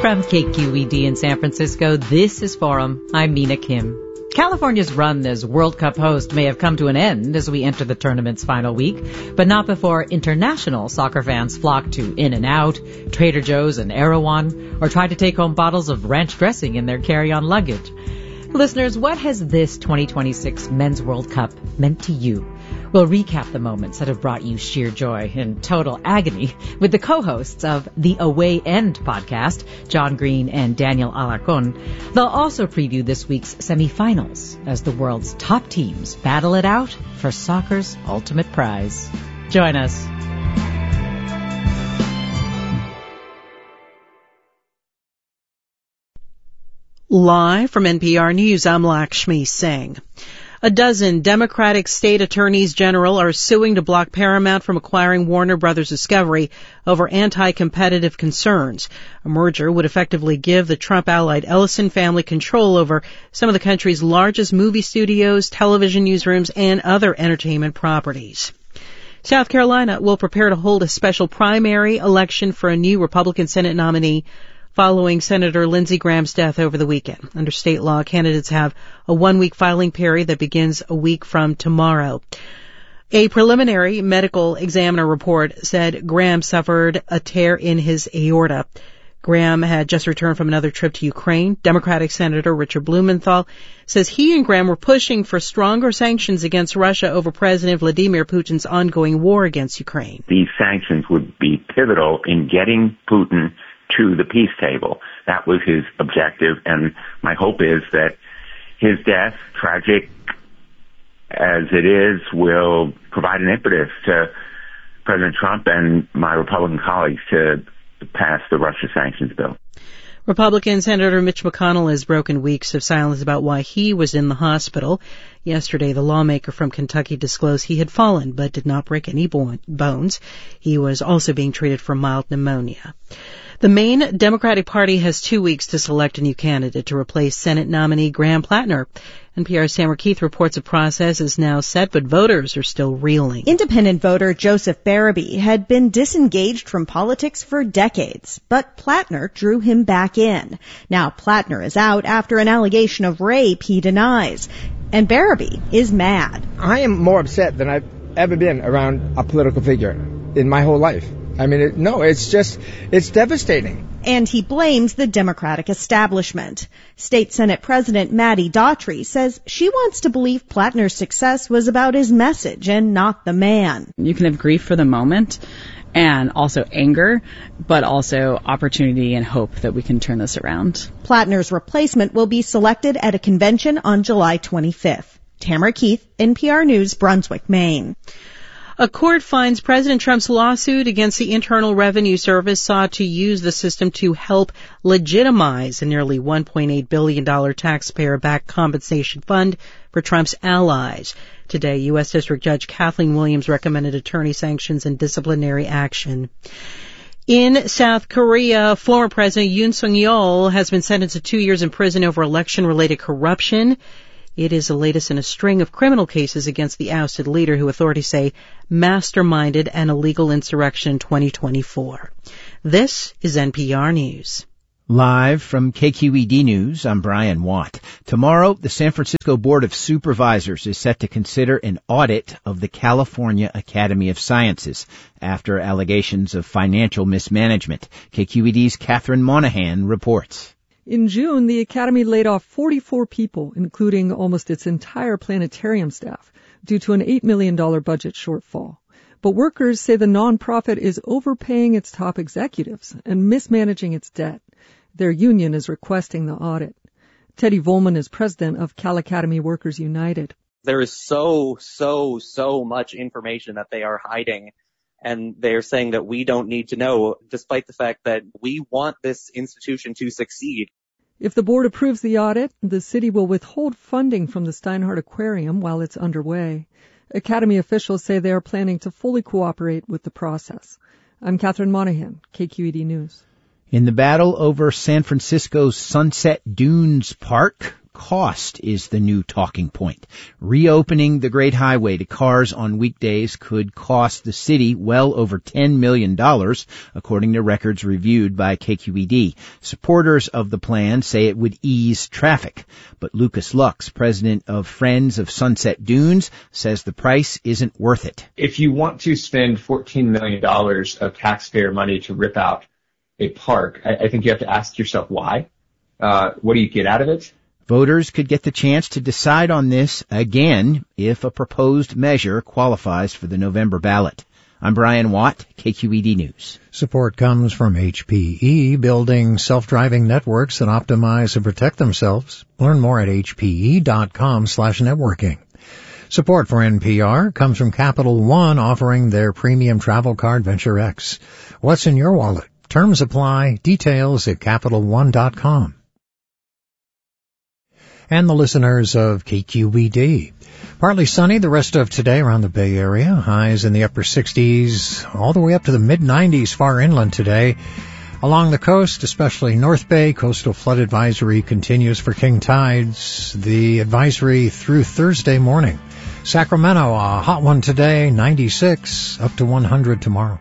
From KQED in San Francisco, this is Forum. I'm Mina Kim. California's run as World Cup host may have come to an end as we enter the tournament's final week, but not before international soccer fans flock to In-N-Out, Trader Joe's and Erewhon, or try to take home bottles of ranch dressing in their carry-on luggage. Listeners, what has this 2026 Men's World Cup meant to you? We'll recap the moments that have brought you sheer joy and total agony with the co-hosts of the Away End podcast, John Green and Daniel Alarcon. They'll also preview this week's semifinals as the world's top teams battle it out for soccer's ultimate prize. Join us. Live from NPR News, I'm Lakshmi Singh. A dozen Democratic state attorneys general are suing to block Paramount from acquiring Warner Brothers Discovery over anti-competitive concerns. A merger would effectively give the Trump-allied Ellison family control over some of the country's largest movie studios, television newsrooms, and other entertainment properties. South Carolina will prepare to hold a special primary election for a new Republican Senate nominee following Senator Lindsey Graham's death over the weekend. Under state law, candidates have a one-week filing period that begins a week from tomorrow. A preliminary medical examiner report said Graham suffered a tear in his aorta. Graham had just returned from another trip to Ukraine. Democratic Senator Richard Blumenthal says he and Graham were pushing for stronger sanctions against Russia over President Vladimir Putin's ongoing war against Ukraine. These sanctions would be pivotal in getting Putin to the peace table. That was his objective, and my hope is that his death, tragic as it is, will provide an impetus to President Trump and my Republican colleagues to pass the Russia sanctions bill. Republican Senator Mitch McConnell has broken weeks of silence about why he was in the hospital. Yesterday, the lawmaker from Kentucky disclosed he had fallen but did not break any bones. He was also being treated for mild pneumonia. The Maine Democratic Party has 2 weeks to select a new candidate to replace Senate nominee Graham Plattner. NPR's Tamara Keith reports the process is now set, but voters are still reeling. Independent voter Joseph Barabee had been disengaged from politics for decades, but Plattner drew him back in. Now Plattner is out after an allegation of rape he denies, and Barabee is mad. I am more upset than I've ever been around a political figure in my whole life. I mean, it's devastating. And he blames the Democratic establishment. State Senate President Maddie Daughtry says she wants to believe Plattner's success was about his message and not the man. You can have grief for the moment and also anger, but also opportunity and hope that we can turn this around. Plattner's replacement will be selected at a convention on July 25th. Tamara Keith, NPR News, Brunswick, Maine. A court finds President Trump's lawsuit against the Internal Revenue Service sought to use the system to help legitimize a nearly $1.8 billion taxpayer-backed compensation fund for Trump's allies. Today, U.S. District Judge Kathleen Williams recommended attorney sanctions and disciplinary action. In South Korea, former President Yoon Suk-yeol has been sentenced to 2 years in prison over election-related corruption. It is the latest in a string of criminal cases against the ousted leader who authorities say masterminded an illegal insurrection in 2024. This is NPR News. Live from KQED News, I'm Brian Watt. Tomorrow, the San Francisco Board of Supervisors is set to consider an audit of the California Academy of Sciences after allegations of financial mismanagement. KQED's Catherine Monahan reports. In June, the Academy laid off 44 people, including almost its entire planetarium staff, due to an $8 million budget shortfall. But workers say the nonprofit is overpaying its top executives and mismanaging its debt. Their union is requesting the audit. Teddy Volman is president of Cal Academy Workers United. There is so much information that they are hiding. And they're saying that we don't need to know, despite the fact that we want this institution to succeed. If the board approves the audit, the city will withhold funding from the Steinhardt Aquarium while it's underway. Academy officials say they are planning to fully cooperate with the process. I'm Catherine Monahan, KQED News. In the battle over San Francisco's Sunset Dunes Park, Cost is the new talking point. Reopening the Great Highway to cars on weekdays could cost the city well over $10 million, according to records reviewed by KQED. Supporters of the plan say it would ease traffic, but Lucas Lux, president of Friends of Sunset Dunes, says the price isn't worth it. If you want to spend $14 million of taxpayer money to rip out a park, I think you have to ask yourself why. What do you get out of it? Voters could get the chance to decide on this again if a proposed measure qualifies for the November ballot. I'm Brian Watt, KQED News. Support comes from HPE, building self-driving networks that optimize and protect themselves. Learn more at hpe.com/networking. Support for NPR comes from Capital One, offering their premium travel card Venture X. What's in your wallet? Terms apply. Details at CapitalOne.com. And the listeners of KQED. Partly sunny the rest of today around the Bay Area. Highs in the upper 60s, all the way up to the mid-90s far inland today. Along the coast, especially North Bay, coastal flood advisory continues for king tides. The advisory through Thursday morning. Sacramento, a hot one today, 96, up to 100 tomorrow.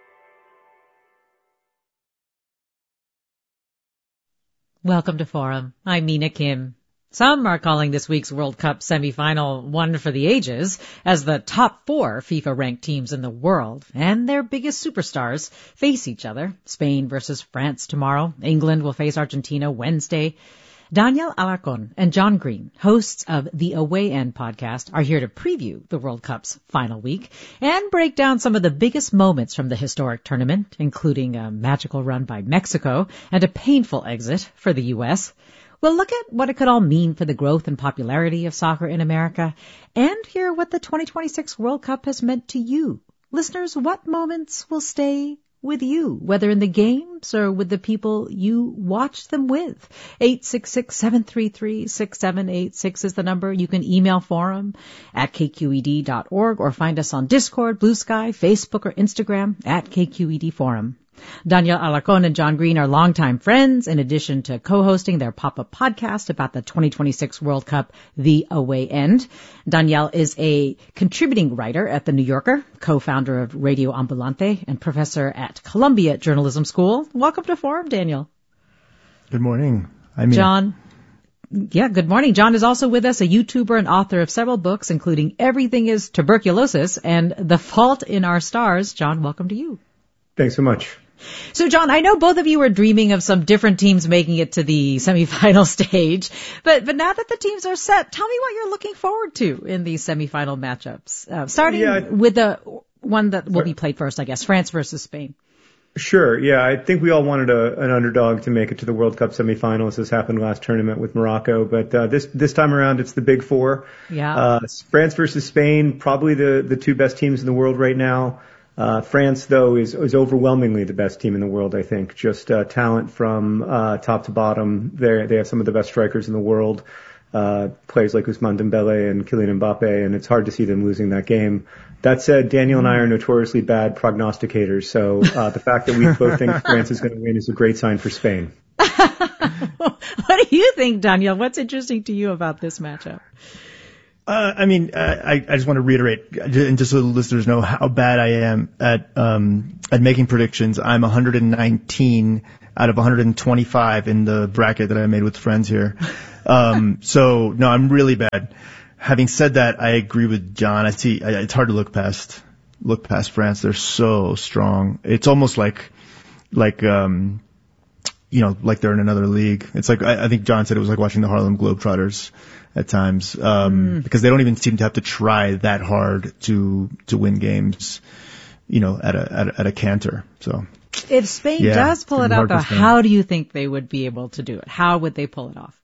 Welcome to Forum. I'm Mina Kim. Some are calling this week's World Cup semifinal one for the ages, as the top 4 FIFA-ranked teams in the world and their biggest superstars face each other. Spain versus France tomorrow. England will face Argentina Wednesday. Daniel Alarcon and John Green, hosts of the Away End podcast, are here to preview the World Cup's final week and break down some of the biggest moments from the historic tournament, including a magical run by Mexico and a painful exit for the U.S. We'll look at what it could all mean for the growth and popularity of soccer in America and hear what the 2026 World Cup has meant to you. Listeners, what moments will stay with you, whether in the games or with the people you watch them with? 866-733-6786 is the number. You can email forum at kqed.org or find us on Discord, Blue Sky, Facebook, or Instagram at KQED Forum. Daniel Alarcon and John Green are longtime friends, in addition to co-hosting their pop-up podcast about the 2026 World Cup, The Away End. Daniel is a contributing writer at The New Yorker, co-founder of Radio Ambulante, and professor at Columbia Journalism School. Welcome to Forum, Daniel. Good morning. John. Yeah, good morning. John is also with us, a YouTuber and author of several books, including Everything is Tuberculosis and The Fault in Our Stars. John, welcome to you. Thanks so much. So, John, I know both of you are dreaming of some different teams making it to the semifinal stage, but now that the teams are set, tell me what you're looking forward to in these semifinal matchups. Starting with the one that will be played first, I guess, France versus Spain. Sure. Yeah, I think we all wanted an underdog to make it to the World Cup semifinals. This happened last tournament with Morocco, but this time around it's the big 4. Yeah. France versus Spain, probably the 2 best teams in the world right now. France, though, is overwhelmingly the best team in the world, I think. Just talent from top to bottom. They have some of the best strikers in the world. Players like Ousmane Dembele and Kylian Mbappe, and it's hard to see them losing that game. That said, Daniel and I are notoriously bad prognosticators, so the fact that we both think France is going to win is a great sign for Spain. What do you think, Daniel? What's interesting to you about this matchup? I just want to reiterate, and just so the listeners know how bad I am at making predictions. I'm 119 out of 125 in the bracket that I made with friends here. So no, I'm really bad. Having said that, I agree with John. It's hard to look past France. They're so strong. It's almost like they're in another league. It's like, I think John said it was like watching the Harlem Globetrotters at times, because they don't even seem to have to try that hard to win games, at a canter. So if Spain does pull it off, how do you think they would be able to do it? How would they pull it off?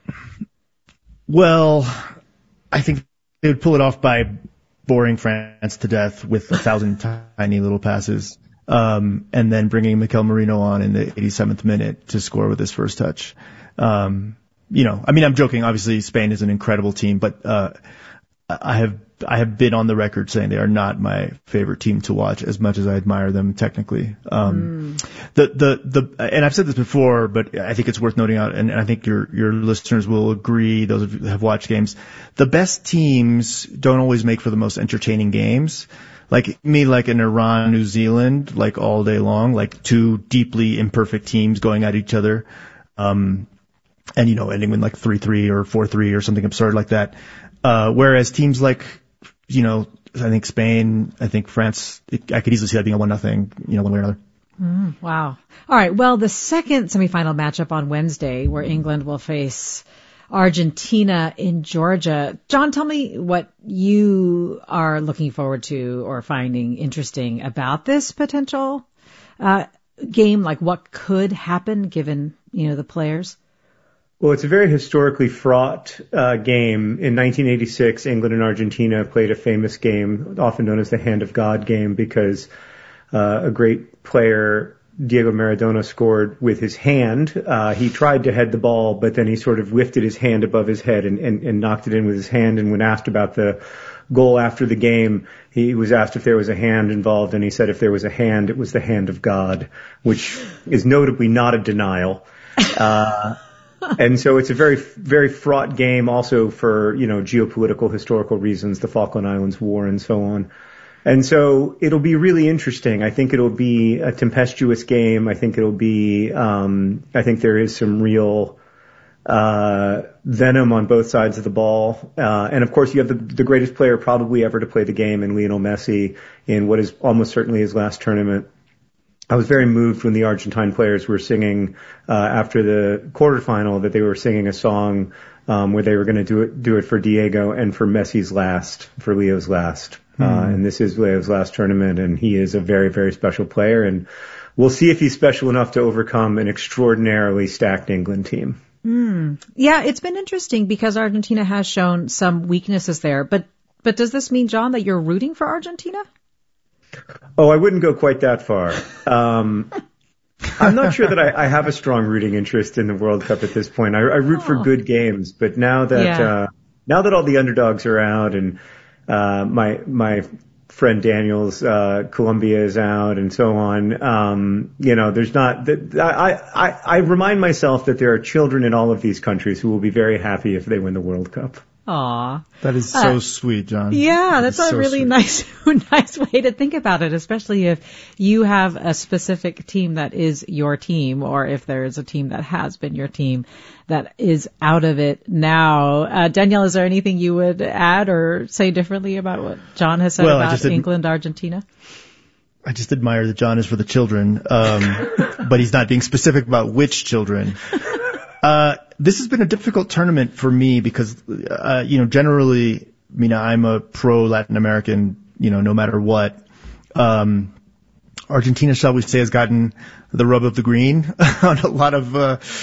Well, I think they would pull it off by boring France to death with 1,000 tiny little passes, and then bringing Mikel Merino on in the 87th minute to score with his first touch. I'm joking. Obviously, Spain is an incredible team, but I have have been on the record saying they are not my favorite team to watch as much as I admire them technically. And I've said this before, but I think it's worth noting out, and I think your listeners will agree, those of you who have watched games, the best teams don't always make for the most entertaining games. Like an Iran, New Zealand, like all day long, like two deeply imperfect teams going at each other. And, ending with like 3-3 or 4-3 or something absurd like that. Whereas teams like, I think Spain, I think France, I could easily see that being a 1-0, one way or another. Wow. All right. Well, the second semifinal matchup on Wednesday, where England will face Argentina in Georgia. John, tell me what you are looking forward to or finding interesting about this potential game, like what could happen given, the players. Well, it's a very historically fraught game. In 1986, England and Argentina played a famous game, often known as the Hand of God game, because a great player, Diego Maradona, scored with his hand. He tried to head the ball, but then he sort of lifted his hand above his head and knocked it in with his hand. And when asked about the goal after the game, he was asked if there was a hand involved, and he said if there was a hand, it was the hand of God, which is notably not a denial. And so it's a very, very fraught game also for, geopolitical, historical reasons, the Falkland Islands War and so on. And so it'll be really interesting. I think it'll be a tempestuous game. I think it'll be, I think there is some real, venom on both sides of the ball. And of course you have the greatest player probably ever to play the game in Lionel Messi in what is almost certainly his last tournament. I was very moved when the Argentine players were singing, after the quarterfinal, that they were singing a song, where they were going to do it for Diego and for Messi's last, for Leo's last. And this is Leo's last tournament, and he is a very, very special player, and we'll see if he's special enough to overcome an extraordinarily stacked England team. Yeah, it's been interesting because Argentina has shown some weaknesses there, but does this mean, John, that you're rooting for Argentina? Oh, I wouldn't go quite that far. I'm not sure that I have a strong rooting interest in the World Cup at this point. I root for good games, but now that all the underdogs are out and my friend Daniel's Colombia is out and so on, there's not I remind myself that there are children in all of these countries who will be very happy if they win the World Cup. Aw. That is so sweet, John. Yeah, that's a really nice way to think about it, especially if you have a specific team that is your team, or if there is a team that has been your team that is out of it now. Danielle, is there anything you would add or say differently about what John has said about England, Argentina? I just admire that John is for the children, but he's not being specific about which children. This has been a difficult tournament for me because, generally, I'm a pro Latin American, no matter what. Argentina, shall we say, has gotten the rub of the green on a lot of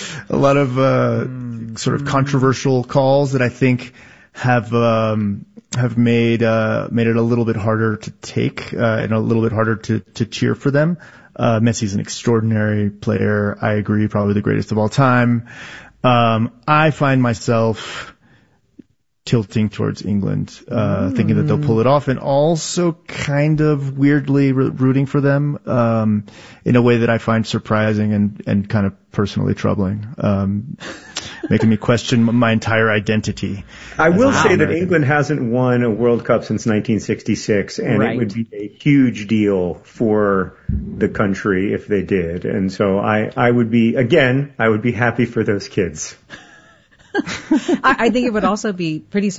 sort of controversial calls that I think have made it a little bit harder to take, and a little bit harder to cheer for them. Messi's an extraordinary player. I agree, probably the greatest of all time. I find myself tilting towards England, thinking that they'll pull it off, and also kind of weirdly rooting for them, in a way that I find surprising and kind of personally troubling, making me question my entire identity. I will say that England hasn't won a World Cup since 1966, and It would be a huge deal for the country if they did. And so I would be happy for those kids. I think it would also be pretty